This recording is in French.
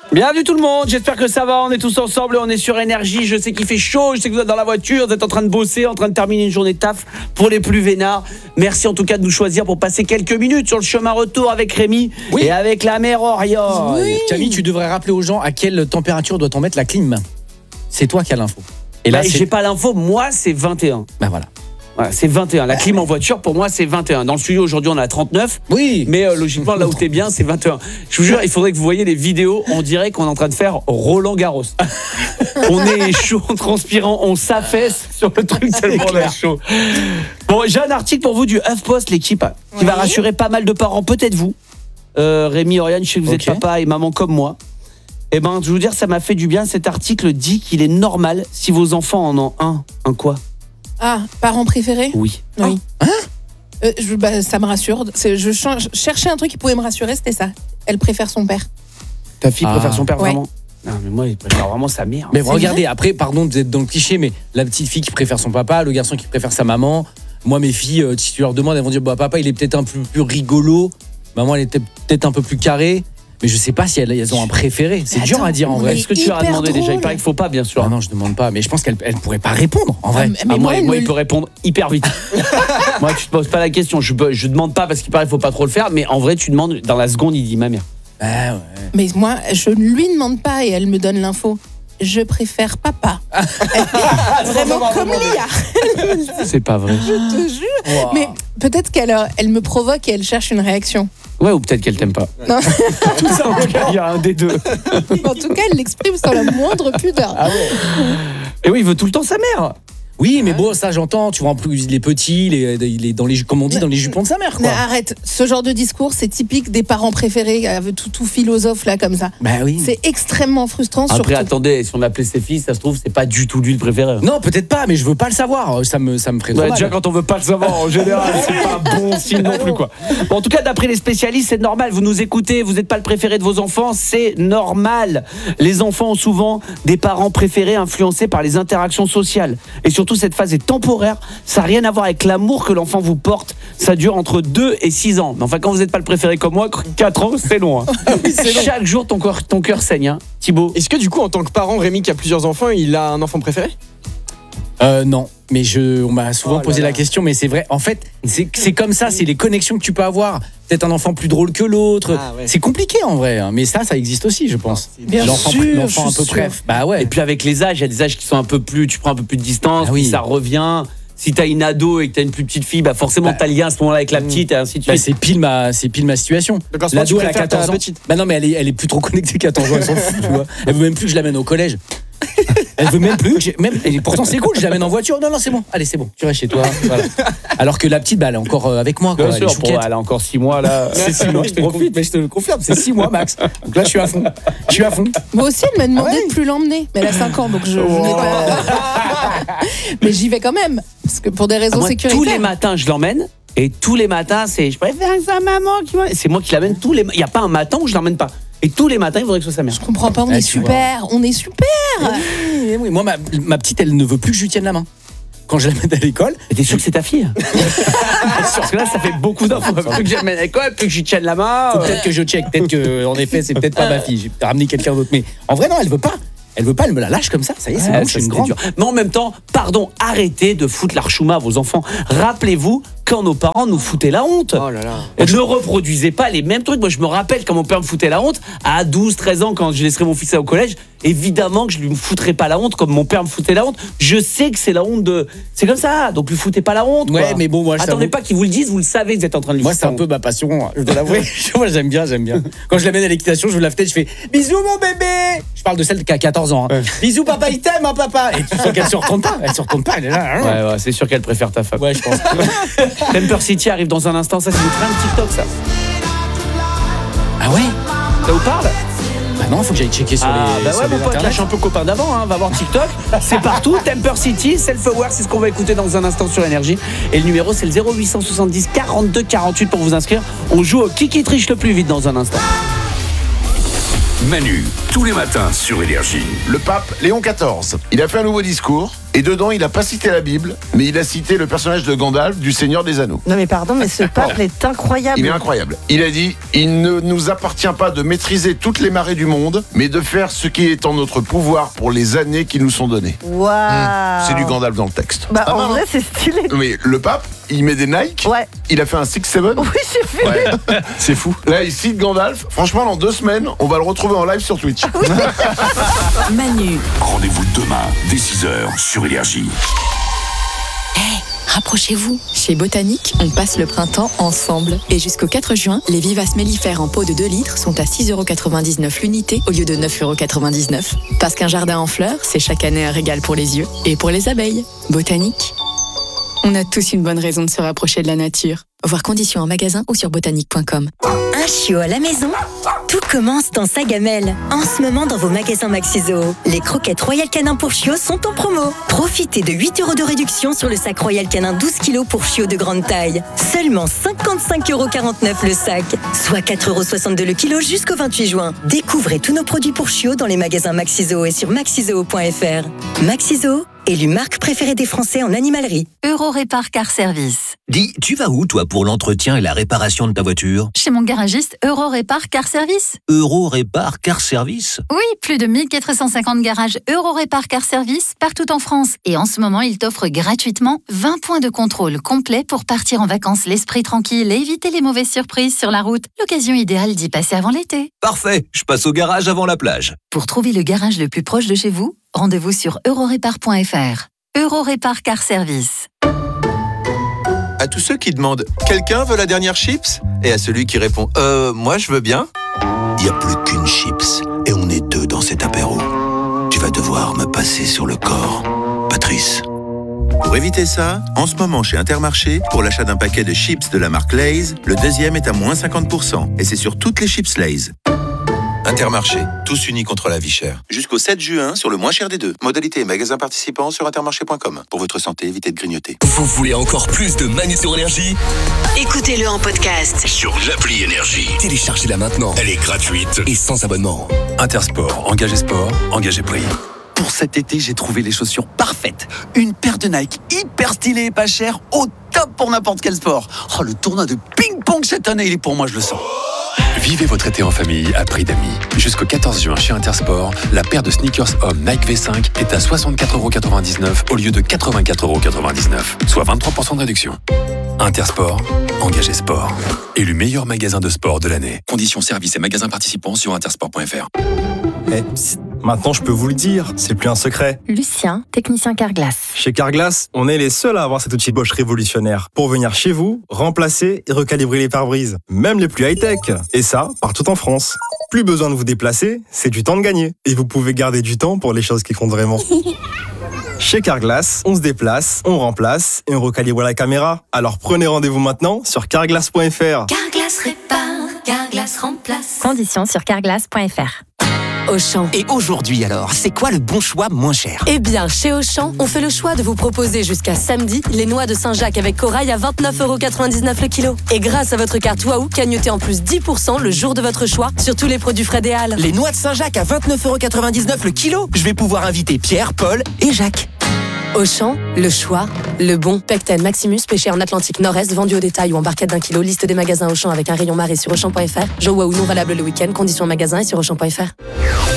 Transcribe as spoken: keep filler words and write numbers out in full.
Bienvenue tout le monde, j'espère que ça va, on est tous ensemble, on est sur Énergie, je sais qu'il fait chaud, je sais que vous êtes dans la voiture, vous êtes en train de bosser, en train de terminer une journée de taf pour les plus vénards. Merci en tout cas de nous choisir pour passer quelques minutes sur le chemin retour avec Rémi oui. et avec la mère Orion. Oui. Camille, tu devrais rappeler aux gens à quelle température doit-on mettre la clim. C'est toi qui as l'info. Et là, bah, j'ai pas l'info, moi c'est vingt et un. Bah voilà. Voilà, c'est vingt et un. La clim en voiture, pour moi, c'est vingt et un. Dans le studio, aujourd'hui, on est à trentaneuf. Oui. Mais euh, logiquement, là où t'es bien, c'est vingt et un. Je vous jure, il faudrait que vous voyiez les vidéos. On dirait qu'on est en train de faire Roland Garros. On est chaud, transpirant, on s'affaisse sur le truc tellement on est chaud. Bon, j'ai un article pour vous du HuffPost, l'équipe, qui oui. va rassurer pas mal de parents, peut-être vous. Euh, Rémi, Oriane, je sais que vous okay. êtes papa et maman comme moi. Eh ben, je vais vous dire, ça m'a fait du bien. Cet article dit qu'il est normal si vos enfants en ont un. Un quoi ? Ah, parents préférés ? Oui. Oui. Hein euh, je, bah, ça me rassure. C'est, je, ch- je cherchais un truc qui pouvait me rassurer, c'était ça. Elle préfère son père. Ta fille ah. préfère son père, ouais. vraiment ? Non, mais moi, il préfère vraiment sa mère. Mais regardez, vrai après, pardon de vous êtes dans le cliché, mais la petite fille qui préfère son papa, le garçon qui préfère sa maman. Moi, mes filles, euh, si tu leur demandes, elles vont dire bah, papa, il est peut-être un peu plus rigolo. Maman, elle est peut-être un peu plus carrée. Mais je sais pas si elles, elles ont un préféré. C'est Attends, dur à dire en vrai. Est-ce que tu leur as demandé drôle. Déjà, il paraît qu'il faut pas, bien sûr. Ah non, je demande pas. Mais je pense qu'elle elle pourrait pas répondre en vrai. Ah, mais ah, moi, moi, moi me... il peut répondre hyper vite. Moi, tu te poses pas la question. Je, je demande pas parce qu'il paraît qu'il faut pas trop le faire. Mais en vrai, tu demandes dans la seconde, il dit ma mère. Ah ouais. Mais moi, je ne lui demande pas et elle me donne l'info. Je préfère papa. Vraiment comme Lia. C'est pas vrai. Je te jure. Wow. Mais peut-être qu'elle elle me provoque et elle cherche une réaction. Ouais, ou peut-être qu'elle t'aime pas. Non. Tout ça, il y a un des deux. En tout cas, elle l'exprime sans la moindre pudeur. Ah ouais. Et oui, il veut tout le temps sa mère. Oui, mais bon, ça j'entends, tu vois, en plus les petits, les, les, dans les, comme on dit, dans les jupons de sa mère, quoi. Mais arrête, ce genre de discours, c'est typique des parents préférés, tout, tout philosophe là, comme ça. Bah oui. C'est extrêmement frustrant. Après, surtout. attendez, si on appelait ses filles, ça se trouve, c'est pas du tout lui le préféré. Non, peut-être pas, mais je veux pas le savoir, ça me, ça me ferait trop ouais, mal. Déjà, quand on veut pas le savoir, en général, c'est pas bon signe non plus, quoi. Bon, en tout cas, d'après les spécialistes, c'est normal, vous nous écoutez, vous n'êtes pas le préféré de vos enfants, c'est normal. Les enfants ont souvent des parents préférés influencés par les interactions sociales. Et surtout, cette phase est temporaire. Ça n'a rien à voir avec l'amour que l'enfant vous porte. Ça dure entre deux et six ans. Mais enfin, quand vous n'êtes pas le préféré comme moi, quatre ans, c'est long. Hein. Oui, c'est long. Chaque jour, ton cœur, ton cœur saigne. Hein. Thibaut. Est-ce que du coup, en tant que parent, Rémi qui a plusieurs enfants, il a un enfant préféré ? Euh, non, mais je, on m'a souvent oh posé là la question, mais c'est vrai. En fait, c'est, c'est comme ça, c'est les connexions que tu peux avoir. Peut-être un enfant plus drôle que l'autre. Ah, ouais. C'est compliqué en vrai, hein. Mais ça, ça existe aussi, je pense. Bien l'enfant, sûr, l'enfant un peu bref. Bah ouais. Et puis avec les âges, il y a des âges qui sont un peu plus, tu prends un peu plus de distance, ah, oui. puis ça revient. Si t'as une ado et que t'as une plus petite fille, bah forcément bah, t'as le lien à ce moment-là avec la petite et ainsi de suite. Bah c'est pile ma, c'est pile ma situation. Donc, l'ado elle a quatorze ans. Bah non mais elle est, elle est plus trop connectée quatorze ans, elle s'en fout, tu vois. Elle veut même plus que je l'amène au collège. Elle veut même plus que je, même, et pourtant c'est cool, je l'amène en voiture. Non non c'est bon, allez c'est bon, tu restes chez toi. Voilà. Alors que la petite, bah elle est encore avec moi. Quoi. Bien elle, sûr, pour, elle a encore six mois là. C'est six mois, je te profite, mais je te le confirme, c'est six mois max. Donc là je suis à fond, je suis à fond. Moi aussi elle m'a demandé ah ouais. de plus l'emmener, mais elle a cinq ans donc je, oh. je n'ai pas. Mais j'y vais quand même, parce que pour des raisons ah, moi, sécuritaires. Tous les matins je l'emmène. Et tous les matins, c'est je préfère que sa maman qui m'emmène. C'est moi qui l'amène tous les. Il y a pas un matin où je l'emmène pas. Et tous les matins, il faudrait que ce soit sa mère. Je comprends pas, on ah, est super, vois. on est super. Oui, oui. Moi, ma, ma petite, elle ne veut plus que je lui tienne la main. Quand je l'amène à l'école. Et t'es sûr que c'est ta fille? Parce que là, ça fait beaucoup d'enfants. Plus que je l'amène à l'école, plus que je lui tienne la main. Faut peut-être que je check, peut-être que, en effet, c'est peut-être pas ma fille. J'ai ramené quelqu'un d'autre. Mais en vrai, non, elle veut pas. Elle veut pas, elle me la lâche comme ça, ça y est, c'est ouais, bon, je suis une grande. Dur. Mais en même temps, pardon, arrêtez de foutre l'archouma à vos enfants. Rappelez-vous quand nos parents nous foutaient la honte. Oh là là. Et ne reproduisez pas les mêmes trucs. Moi, je me rappelle quand mon père me foutait la honte, à douze, treize ans, quand je laisserai mon fils au collège, évidemment que je lui foutrais pas la honte comme mon père me foutait la honte. Je sais que c'est la honte de... C'est comme ça, donc lui foutez pas la honte. Ouais, quoi. mais bon, moi, je attendez pas qu'ils vous le disent, vous le savez que vous êtes en train de lui Moi, c'est un peu ma passion, je dois l'avouer. Moi, j'aime bien, j'aime bien. Quand je l'amène à l'équitation, je vous la fais, je fais bisous mon bébé. Je parle de celle qui a quatorze ans. Hein. Ouais. Bisous papa, il t'aime, hein, papa. Et tu sais qu'elle se retourne pas, elle se retourne pas, elle est là. Hein. Ouais, ouais, c'est sûr qu'elle préfère ta femme. Ouais, je pense. Temper City arrive dans un instant, ça c'est du train de TikTok, ça. Ah ouais? Ça vous parle? Bah non, faut que j'aille checker sur ah, les bah ouais, sur mon pote, là je suis un peu copain d'avant, hein. Va voir TikTok, c'est partout. Temper City, Self-Aware, c'est ce qu'on va écouter dans un instant sur Énergie. Et le numéro c'est le zéro huit cent soixante-dix quarante-deux quarante-huit pour vous inscrire. On joue au qui qui triche le plus vite dans un instant. Manu, tous les matins sur Énergie. Le pape Léon quatorze, il a fait un nouveau discours Et dedans, il a pas cité la Bible, mais il a cité le personnage de Gandalf du Seigneur des Anneaux. Non mais pardon, mais ce pape est incroyable. Il est incroyable. Il a dit, il ne nous appartient pas de maîtriser toutes les marées du monde, mais de faire ce qui est en notre pouvoir pour les années qui nous sont données. Waouh. Mmh. C'est du Gandalf dans le texte. Bah Ah, en non, vrai c'est stylé. Mais le pape, il met des Nike. Ouais. Il a fait un six sept. Oui j'ai vu. Ouais. C'est fou. Là, il cite Gandalf. Franchement, dans deux semaines, on va le retrouver en live sur Twitch. Manu. Rendez-vous demain, dès six heures, sur Énergie. Rapprochez-vous. Chez Botanique, on passe le printemps ensemble. Et jusqu'au quatre juin, les vivaces mellifères en pot de deux litres sont à six euros quatre-vingt-dix-neuf l'unité au lieu de neuf euros quatre-vingt-dix-neuf. Parce qu'un jardin en fleurs, c'est chaque année un régal pour les yeux et pour les abeilles. Botanique. On a tous une bonne raison de se rapprocher de la nature. Voir conditions en magasin ou sur botanique point com. Un chiot à la maison? Tout commence dans sa gamelle. En ce moment, dans vos magasins Maxi-Zoo, les croquettes Royal Canin pour chiots sont en promo. Profitez de huit euros de réduction sur le sac Royal Canin douze kilos pour chiots de grande taille. Seulement cinquante-cinq euros quarante-neuf le sac, soit quatre euros soixante-deux le kilo jusqu'au vingt-huit juin. Découvrez tous nos produits pour chiots dans les magasins Maxi-Zoo et sur maxizoo point f r. Maxi-Zoo, élu marque préférée des Français en animalerie. Eurorépar Car Service. Dis, tu vas où toi pour l'entretien et la réparation de ta voiture? Chez mon garagiste Eurorépar Car Service. Eurorépar Car Service? Oui, plus de mille quatre cent cinquante garages Eurorépar Car Service partout en France. Et en ce moment, il t'offre gratuitement vingt points de contrôle complets pour partir en vacances l'esprit tranquille et éviter les mauvaises surprises sur la route. L'occasion idéale d'y passer avant l'été. Parfait, je passe au garage avant la plage. Pour trouver le garage le plus proche de chez vous, rendez-vous sur eurorépar point f r. Eurorépar Car Service. À tous ceux qui demandent « Quelqu'un veut la dernière chips ?» et à celui qui répond « Euh, moi je veux bien ?» Il n'y a plus qu'une chips et on est deux dans cet apéro. Tu vas devoir me passer sur le corps, Patrice. Pour éviter ça, en ce moment chez Intermarché, pour l'achat d'un paquet de chips de la marque Lay's, le deuxième est à moins cinquante pour cent et c'est sur toutes les chips Lay's. Intermarché, tous unis contre la vie chère. Jusqu'au sept juin, sur le moins cher des deux. Modalité et magasins participants sur intermarché point com. Pour votre santé, évitez de grignoter. Vous voulez encore plus de Manu sur Énergie? Écoutez-le en podcast. Sur l'appli Énergie. Téléchargez-la maintenant. Elle est gratuite et sans abonnement. Intersport, engagé sport, engagé prix. Pour cet été, j'ai trouvé les chaussures parfaites. Une paire de Nike hyper stylée et pas chère, au top pour n'importe quel sport. Oh, le tournoi de ping-pong cette année, il est pour moi, je le sens. Vivez votre été en famille à prix d'amis. Jusqu'au quatorze juin chez Intersport, la paire de sneakers hommes Nike V cinq est à soixante-quatre euros quatre-vingt-dix-neuf au lieu de quatre-vingt-quatre euros quatre-vingt-dix-neuf, soit vingt-trois pour cent de réduction. Intersport, engagé sport. Élu meilleur magasin de sport de l'année. Conditions services et magasins participants sur intersport point f r. Eh, psst, maintenant je peux vous le dire, c'est plus un secret. Lucien, technicien Carglass. Chez Carglass, on est les seuls à avoir cet outil Bosch révolutionnaire pour venir chez vous, remplacer et recalibrer les pare-brises, même les plus high-tech. Et ça, partout en France. Plus besoin de vous déplacer, c'est du temps de gagner. Et vous pouvez garder du temps pour les choses qui comptent vraiment. Chez Carglass, on se déplace, on remplace et on recalibre la caméra. Alors prenez rendez-vous maintenant sur carglass point f r. Carglass répare, Carglass remplace. Conditions sur carglass point f r. Auchan. Et aujourd'hui alors, c'est quoi le bon choix moins cher? Eh bien, chez Auchan, on fait le choix de vous proposer jusqu'à samedi les noix de Saint-Jacques avec corail à vingt-neuf euros quatre-vingt-dix-neuf le kilo. Et grâce à votre carte Waouh, cagnotez en plus dix pour cent le jour de votre choix sur tous les produits Fred et Hall. Les noix de Saint-Jacques à vingt-neuf euros quatre-vingt-dix-neuf le kilo. Je vais pouvoir inviter Pierre, Paul et Jacques. Auchan, le choix, le bon. Pecten Maximus, pêché en Atlantique Nord-Est, vendu au détail ou en barquette d'un kilo. Liste des magasins Auchan avec un rayon marée sur Auchan point f r. Jeux Waouh non valable le week-end. Conditions en magasin et sur Auchan point f r.